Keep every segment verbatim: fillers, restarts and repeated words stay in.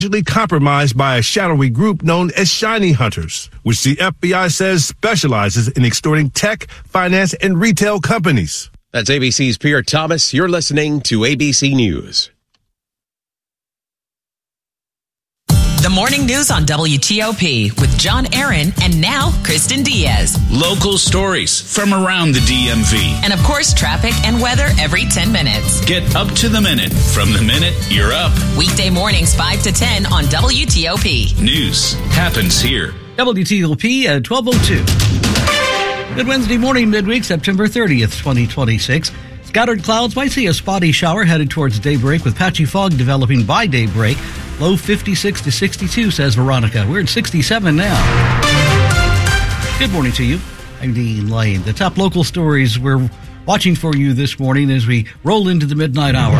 compromised by a shadowy group known as Shiny Hunters, which the F B I says specializes in extorting tech, finance, and retail companies. That's A B C's Pierre Thomas. You're listening to A B C News. The morning news on W T O P with John Aaron and now Kristen Diaz. Local stories from around the D M V. And of course, traffic and weather every ten minutes. Get up to the minute from the minute you're up. Weekday mornings five to ten on W T O P. News happens here. W T O P at twelve oh two. Good Wednesday morning, midweek, September thirtieth, twenty twenty-six. Scattered clouds might see a spotty shower headed towards daybreak with patchy fog developing by daybreak. Low fifty-six to sixty-two, says Veronica. We're at sixty-seven now. Good morning to you. I'm Dean Lane. The top local stories we're watching for you this morning as we roll into the midnight hour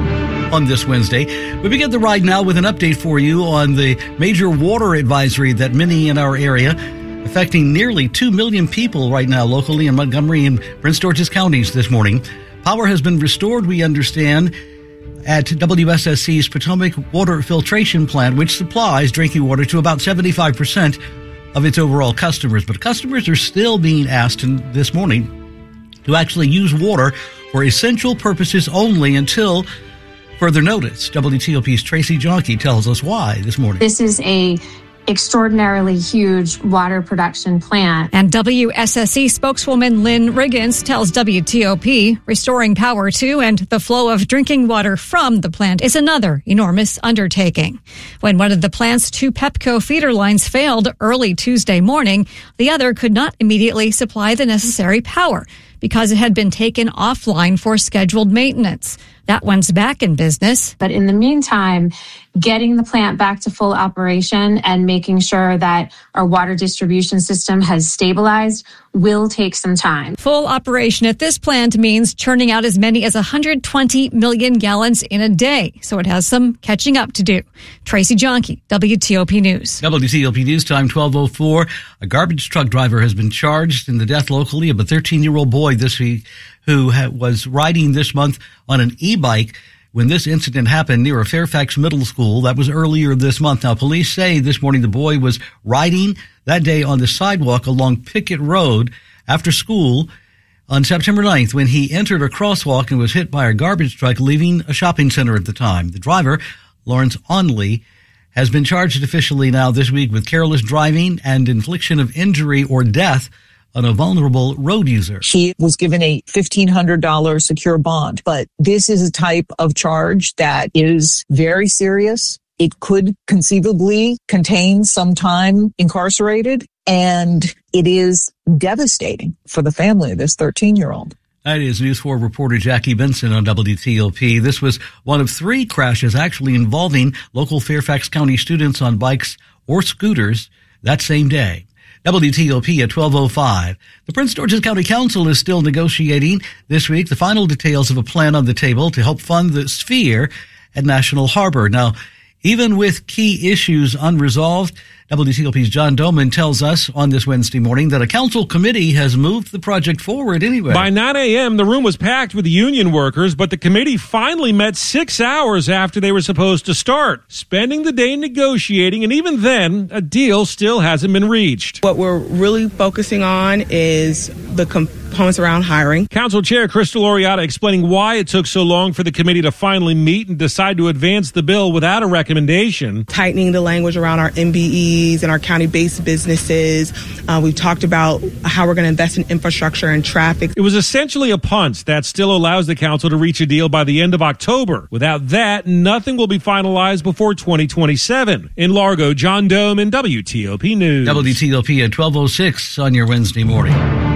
on this Wednesday. We begin the ride now with an update for you on the major water advisory that many in our area, affecting nearly two million people right now locally in Montgomery and Prince George's counties this morning. Power has been restored, we understand, at W S S C's Potomac Water Filtration Plant, which supplies drinking water to about seventy-five percent of its overall customers. But customers are still being asked in, this morning to actually use water for essential purposes only until further notice. W T O P's Tracy Jonke tells us why this morning. This is a extraordinarily huge water production plant. And W S S C spokeswoman Lynn Riggins tells W T O P restoring power to and the flow of drinking water from the plant is another enormous undertaking. When one of the plant's two Pepco feeder lines failed early Tuesday morning, the other could not immediately supply the necessary power because it had been taken offline for scheduled maintenance. That one's back in business. But in the meantime, getting the plant back to full operation and making sure that our water distribution system has stabilized will take some time. Full operation at this plant means churning out as many as one hundred twenty million gallons in a day. So it has some catching up to do. Tracy Jonke, W T O P News. W T O P News time twelve oh four. A garbage truck driver has been charged in the death locally of a thirteen-year-old boy this week who ha- was riding this month on an e-bike when this incident happened near a Fairfax middle school. That was earlier this month. Now, police say this morning the boy was riding that day on the sidewalk along Pickett Road after school on September ninth when he entered a crosswalk and was hit by a garbage truck leaving a shopping center at the time. The driver, Lawrence Onley, has been charged officially now this week with careless driving and infliction of injury or death on a vulnerable road user. He was given a fifteen hundred dollars secure bond, but this is a type of charge that is very serious. It could conceivably contain some time incarcerated, and it is devastating for the family of this thirteen-year-old. That is News four reporter Jackie Benson on W T O P. This was one of three crashes actually involving local Fairfax County students on bikes or scooters that same day. W T O P at twelve oh five. The Prince George's County Council is still negotiating this week the final details of a plan on the table to help fund the Sphere at National Harbor. Now, even with key issues unresolved, W T O P's John Doman tells us on this Wednesday morning that a council committee has moved the project forward anyway. By nine a.m., the room was packed with union workers, but the committee finally met six hours after they were supposed to start, spending the day negotiating, and even then, a deal still hasn't been reached. What we're really focusing on is the components around hiring. Council Chair Crystal Oriata explaining why it took so long for the committee to finally meet and decide to advance the bill without a recommendation. Tightening the language around our M B Es and our county-based businesses. Uh, we've talked about how we're going to invest in infrastructure and traffic. It was essentially a punt that still allows the council to reach a deal by the end of October. Without that, nothing will be finalized before twenty twenty-seven. In Largo, John Doman, W T O P News. W T O P at twelve oh six on your Wednesday morning.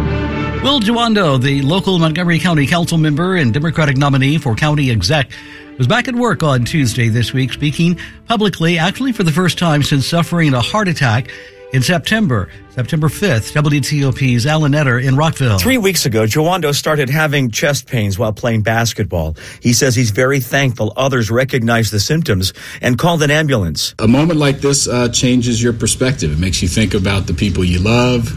Will Jawando, the local Montgomery County Council member and Democratic nominee for county exec, was back at work on Tuesday this week, speaking publicly, actually for the first time since suffering a heart attack in September, September fifth. W T O P's Alan Etter in Rockville. Three weeks ago, Jawando started having chest pains while playing basketball. He says he's very thankful others recognized the symptoms and called an ambulance. A moment like this uh, changes your perspective. It makes you think about the people you love,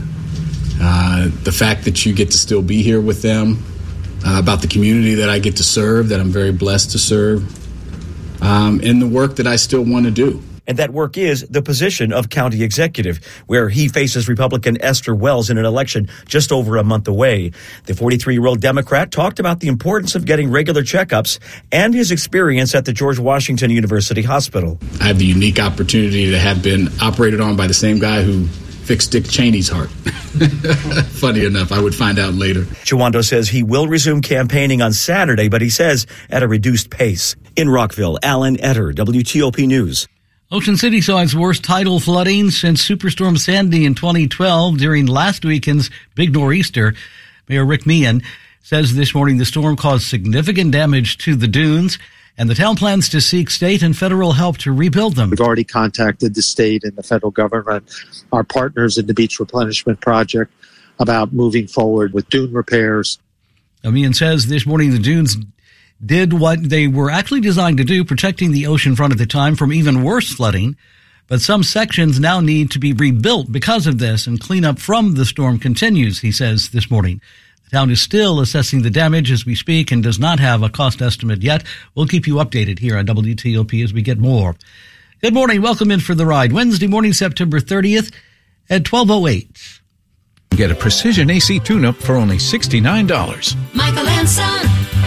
uh, the fact that you get to still be here with them, uh, about the community that I get to serve, that I'm very blessed to serve, um, and the work that I still want to do. And that work is the position of county executive, where he faces Republican Esther Wells in an election just over a month away. The forty-three-year-old Democrat talked about the importance of getting regular checkups and his experience at the George Washington University Hospital. I have the unique opportunity to have been operated on by the same guy who fixed Dick Cheney's heart. Funny enough, I would find out later. Chawando says he will resume campaigning on Saturday, but he says at a reduced pace. In Rockville, Alan Etter, W T O P News. Ocean City saw its worst tidal flooding since Superstorm Sandy in twenty twelve during last weekend's big nor'easter. Mayor Rick Meehan says this morning the storm caused significant damage to the dunes, and the town plans to seek state and federal help to rebuild them. We've already contacted the state and the federal government, our partners in the Beach Replenishment Project, about moving forward with dune repairs. Meehan says this morning the dunes did what they were actually designed to do, protecting the ocean front at the time from even worse flooding. But some sections now need to be rebuilt because of this, and cleanup from the storm continues, he says this morning. The town is still assessing the damage as we speak and does not have a cost estimate yet. We'll keep you updated here on W T O P as we get more. Good morning. Welcome in for the ride. Wednesday morning, September thirtieth at twelve oh eight. Get a Precision A C tune-up for only sixty-nine dollars. Michael and Son.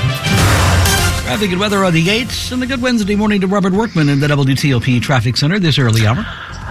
Traffic and weather on the eights, and a good Wednesday morning to Robert Workman in the W T O P Traffic Center this early hour.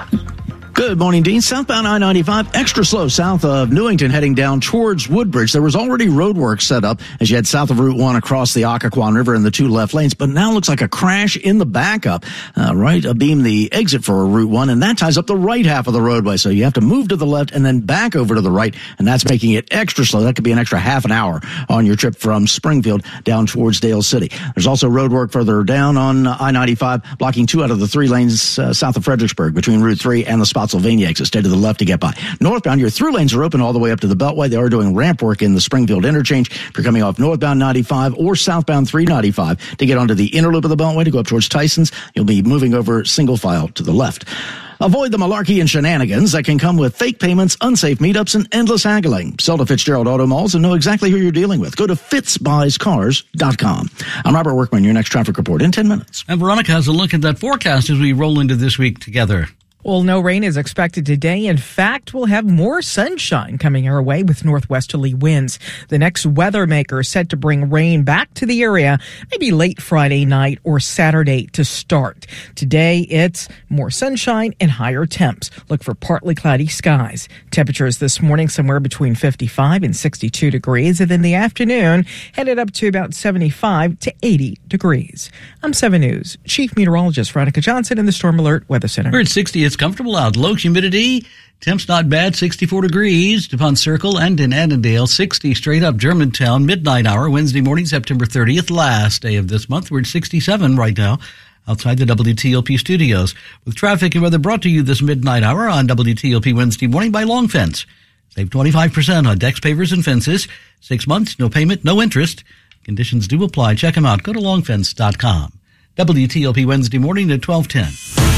Good morning, Dean. Southbound I ninety-five, extra slow south of Newington, heading down towards Woodbridge. There was already road work set up as you head south of Route one across the Occoquan River in the two left lanes, but now looks like a crash in the backup, uh, right abeam the exit for Route one, and that ties up the right half of the roadway. So you have to move to the left and then back over to the right, and that's making it extra slow. That could be an extra half an hour on your trip from Springfield down towards Dale City. There's also road work further down on I ninety-five, blocking two out of the three lanes uh, south of Fredericksburg between Route three and the Spotsylvania exit. Stay to the left to get by. Northbound, your through lanes are open all the way up to the Beltway. They are doing ramp work in the Springfield interchange. If you're coming off northbound ninety-five or southbound three ninety-five to get onto the inner loop of the Beltway to go up towards Tyson's, you'll be moving over single file to the left. Avoid the malarkey and shenanigans that can come with fake payments, unsafe meetups, and endless haggling. Sell to Fitzgerald Auto Malls and know exactly who you're dealing with. Go to fitz buys cars dot com. I'm Robert Workman, your next traffic report in ten minutes. And Veronica has a look at that forecast as we roll into this week together. Well, no rain is expected today. In fact, we'll have more sunshine coming our way with northwesterly winds. The next weather maker is set to bring rain back to the area, maybe late Friday night or Saturday to start. Today, it's more sunshine and higher temps. Look for partly cloudy skies. Temperatures this morning somewhere between fifty-five and sixty-two degrees, and in the afternoon, headed up to about seventy-five to eighty degrees. I'm seven News Chief Meteorologist Veronica Johnson in the Storm Alert Weather Center. We're at sixty. It's comfortable out. Low humidity. Temps not bad. sixty-four degrees. DuPont Circle and in Annandale. sixty straight up Germantown. Midnight hour. Wednesday morning, September thirtieth. Last day of this month. We're at sixty-seven right now outside the W T O P studios. With traffic and weather brought to you this midnight hour on W T O P Wednesday morning by Long Fence. Save twenty-five percent on decks, pavers, and fences. Six months, no payment, no interest. Conditions do apply. Check them out. Go to long fence dot com. W T O P Wednesday morning at twelve ten.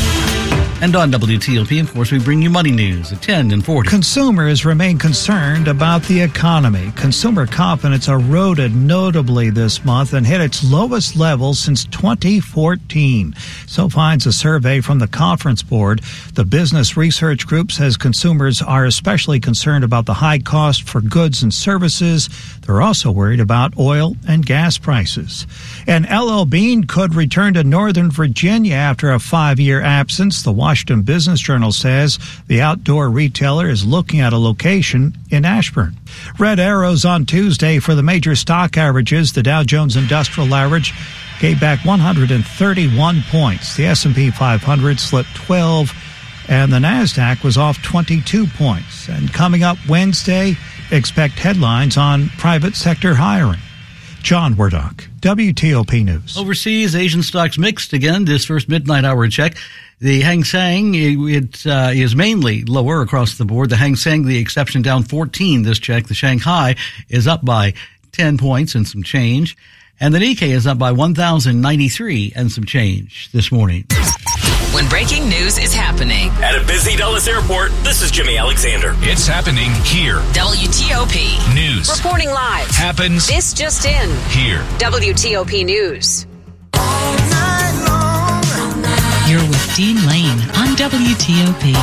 And on W T O P, of course, we bring you money news at ten and forty. Consumers remain concerned about the economy. Consumer confidence eroded notably this month and hit its lowest level since twenty fourteen. So finds a survey from the Conference Board. The Business Research Group says consumers are especially concerned about the high cost for goods and services. They're also worried about oil and gas prices. And L L Bean could return to Northern Virginia after a five-year absence. The Washington Business Journal says the outdoor retailer is looking at a location in Ashburn. Red arrows on Tuesday for the major stock averages. The Dow Jones Industrial Average gave back one hundred thirty-one points. The S and P five hundred slipped twelve, and the NASDAQ was off twenty-two points. And coming up Wednesday, expect headlines on private sector hiring. John Wardock, W T O P News. Overseas, Asian stocks mixed again this first midnight hour check. The Hang Seng it uh, is mainly lower across the board. The Hang Seng, the exception, down fourteen this check. The Shanghai is up by ten points and some change. And the Nikkei is up by one thousand ninety-three and some change this morning. When breaking news is happening at a busy Dulles airport, this is Jimmy Alexander. It's happening here. W T O P News. Reporting live. Happens. This just in. Here. W T O P News. You're with Dean Lane on W T O P.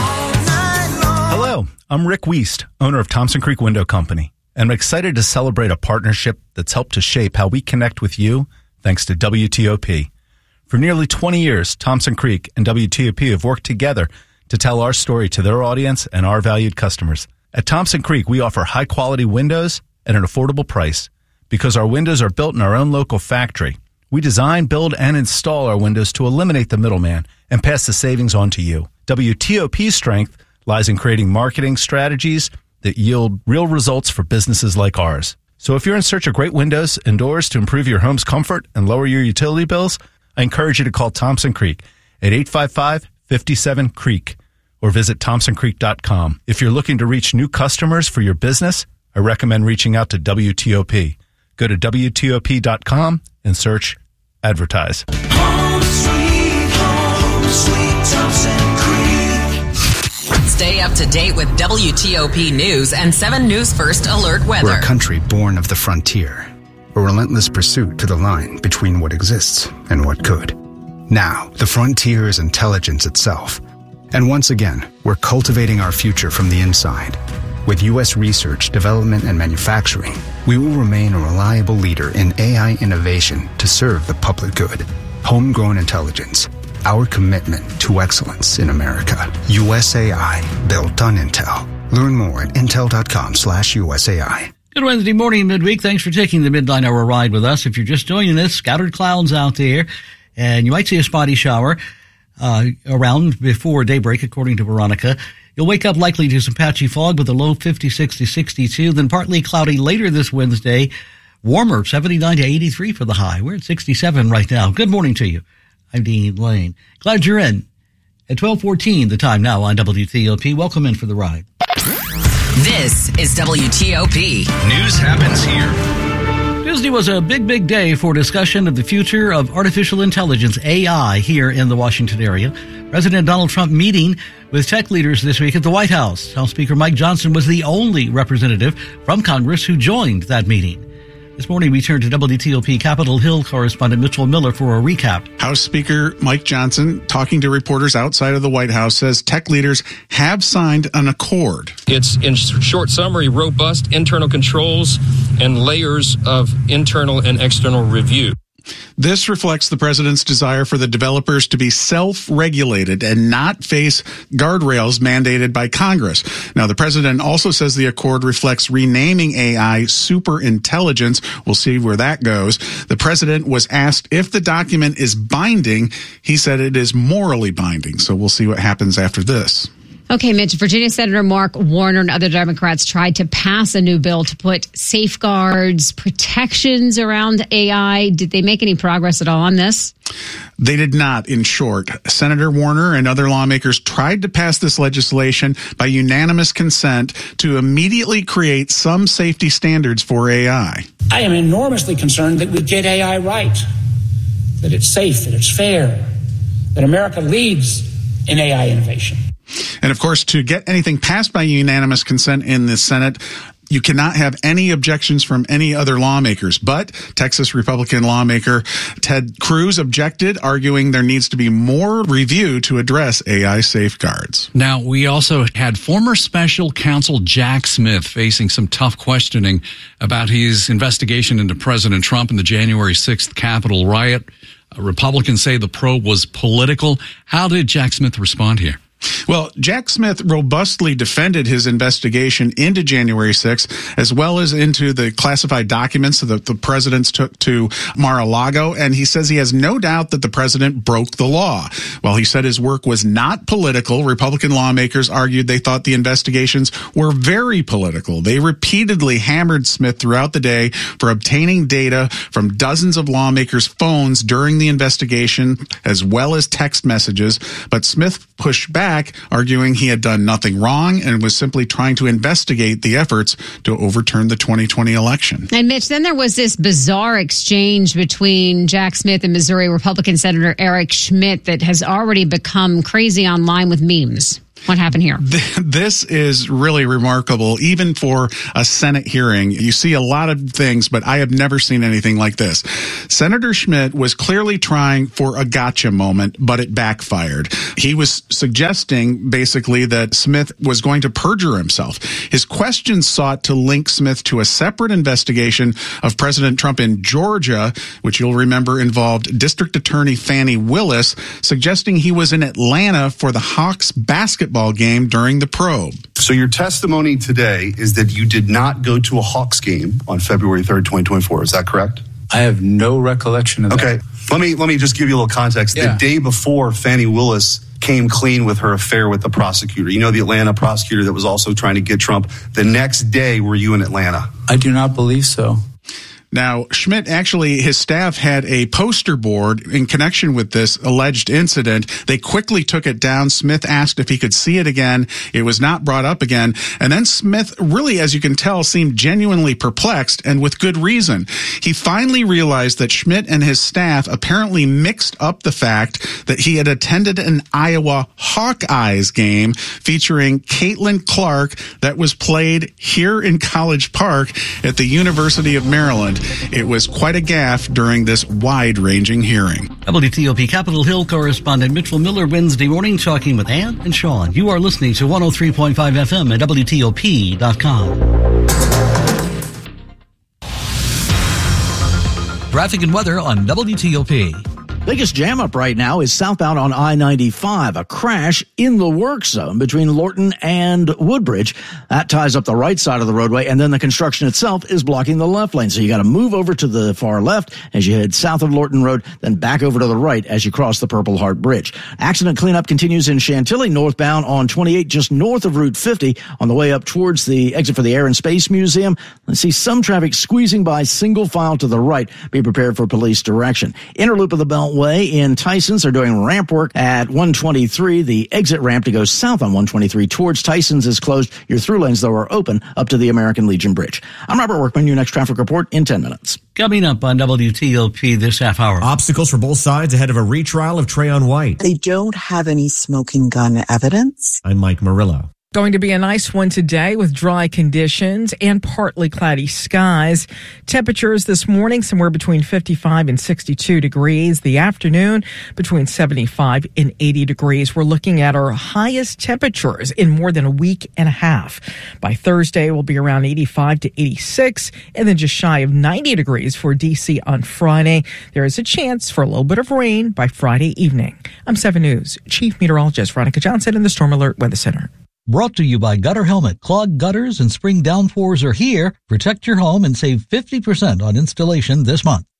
Hello, I'm Rick Wiest, owner of Thompson Creek Window Company, and I'm excited to celebrate a partnership that's helped to shape how we connect with you thanks to W T O P. For nearly twenty years, Thompson Creek and W T O P have worked together to tell our story to their audience and our valued customers. At Thompson Creek, we offer high-quality windows at an affordable price. Because our windows are built in our own local factory, we design, build, and install our windows to eliminate the middleman and pass the savings on to you. W T O P's strength lies in creating marketing strategies that yield real results for businesses like ours. So if you're in search of great windows and doors to improve your home's comfort and lower your utility bills, I encourage you to call Thompson Creek at eight five five, five seven, CREEK or visit thompson creek dot com. If you're looking to reach new customers for your business, I recommend reaching out to W T O P. Go to W T O P dot com and search advertise. Home sweet home, sweet Thompson Creek. Stay up to date with W T O P News and seven News First Alert Weather. We're a country born of the frontier, a relentless pursuit to the line between what exists and what could. Now, the frontier is intelligence itself. And once again, we're cultivating our future from the inside. With U S research, development, and manufacturing, we will remain a reliable leader in A I innovation to serve the public good. Homegrown intelligence, our commitment to excellence in America. U S A I, built on Intel. Learn more at intel.com slash USAI. Good Wednesday morning, midweek. Thanks for taking the midnight hour ride with us. If you're just joining us, scattered clouds out there, and you might see a spotty shower uh, around before daybreak, according to Veronica. You'll wake up likely to some patchy fog with a low fifty-six to sixty-two, then partly cloudy later this Wednesday. Warmer, seventy-nine to eighty-three for the high. We're at sixty-seven right now. Good morning to you. I'm Dean Lane. Glad you're in. At twelve fourteen, the time now on W T O P. Welcome in for the ride. This is W T O P. News happens here. Tuesday was a big, big day for discussion of the future of artificial intelligence, A I, here in the Washington area. President Donald Trump meeting with tech leaders this week at the White House. House Speaker Mike Johnson was the only representative from Congress who joined that meeting. This morning, we turn to W T O P Capitol Hill correspondent Mitchell Miller for a recap. House Speaker Mike Johnson, talking to reporters outside of the White House, says tech leaders have signed an accord. It's, in short summary, robust internal controls and layers of internal and external review. This reflects the president's desire for the developers to be self-regulated and not face guardrails mandated by Congress. Now, the president also says the accord reflects renaming A I superintelligence. We'll see where that goes. The president was asked if the document is binding. He said it is morally binding. So we'll see what happens after this. Okay, Mitch, Virginia Senator Mark Warner and other Democrats tried to pass a new bill to put safeguards, protections around A I. Did they make any progress at all on this? They did not, in short. Senator Warner and other lawmakers tried to pass this legislation by unanimous consent to immediately create some safety standards for A I. I am enormously concerned that we get A I right, that it's safe, that it's fair, that America leads in A I innovation. And, of course, to get anything passed by unanimous consent in the Senate, you cannot have any objections from any other lawmakers. But Texas Republican lawmaker Ted Cruz objected, arguing there needs to be more review to address A I safeguards. Now, we also had former special counsel Jack Smith facing some tough questioning about his investigation into President Trump and the January sixth Capitol riot. Republicans say the probe was political. How did Jack Smith respond here? Well, Jack Smith robustly defended his investigation into January sixth, as well as into the classified documents that the presidents took to Mar-a-Lago, and he says he has no doubt that the president broke the law. While he said his work was not political, Republican lawmakers argued they thought the investigations were very political. They repeatedly hammered Smith throughout the day for obtaining data from dozens of lawmakers' phones during the investigation, as well as text messages, but Smith pushed back, arguing he had done nothing wrong and was simply trying to investigate the efforts to overturn the twenty twenty election. And Mitch, then there was this bizarre exchange between Jack Smith and Missouri Republican Senator Eric Schmidt that has already become crazy online with memes. What happened here? This is really remarkable, even for a Senate hearing. You see a lot of things, but I have never seen anything like this. Senator Schmidt was clearly trying for a gotcha moment, but it backfired. He was suggesting, basically, that Smith was going to perjure himself. His questions sought to link Smith to a separate investigation of President Trump in Georgia, which you'll remember involved District Attorney Fannie Willis, suggesting he was in Atlanta for the Hawks basketball game during the probe. So your testimony today is that you did not go to a Hawks game on February third, twenty twenty-four. Is that correct? I have no recollection of that. Okay. Let me let me just give you a little context. Yeah. The day before Fannie Willis came clean with her affair with the prosecutor, you know, the Atlanta prosecutor that was also trying to get Trump, the next day were you in Atlanta? I do not believe so. Now, Schmidt, actually, his staff had a poster board in connection with this alleged incident. They quickly took it down. Smith asked if he could see it again. It was not brought up again. And then Smith really, as you can tell, seemed genuinely perplexed, and with good reason. He finally realized that Schmidt and his staff apparently mixed up the fact that he had attended an Iowa Hawkeyes game featuring Caitlin Clark that was played here in College Park at the University of Maryland. It was quite a gaffe during this wide-ranging hearing. W T O P Capitol Hill correspondent Mitchell Miller Wednesday morning talking with Ann and Sean. You are listening to one oh three point five F M at W T O P dot com. Traffic and weather on W T O P. Biggest jam up right now is southbound on I ninety-five. A crash in the work zone between Lorton and Woodbridge. That ties up the right side of the roadway, and then the construction itself is blocking the left lane. So you got to move over to the far left as you head south of Lorton Road, then back over to the right as you cross the Purple Heart Bridge. Accident cleanup continues in Chantilly, northbound on twenty-eight, just north of Route fifty, on the way up towards the exit for the Air and Space Museum. Let's see some traffic squeezing by single file to the right. Be prepared for police direction. Inner loop of the Beltway in Tysons are doing ramp work at one twenty-three. The exit ramp to go south on one twenty-three towards Tysons is closed. Your through lanes, though, are open up to the American Legion Bridge. I'm Robert Workman. Your next traffic report in ten minutes. Coming up on W T O P this half hour. Obstacles for both sides ahead of a retrial of Trayon White. They don't have any smoking gun evidence. I'm Mike Murillo. Going to be a nice one today with dry conditions and partly cloudy skies. Temperatures this morning somewhere between fifty-five and sixty-two degrees. The afternoon between seventy-five and eighty degrees. We're looking at our highest temperatures in more than a week and a half. By Thursday, we'll be around eighty-five to eighty-six and then just shy of ninety degrees for D C on Friday. There is a chance for a little bit of rain by Friday evening. I'm seven News Chief Meteorologist Veronica Johnson in the Storm Alert Weather Center. Brought to you by Gutter Helmet. Clogged gutters and spring downpours are here. Protect your home and save fifty percent on installation this month.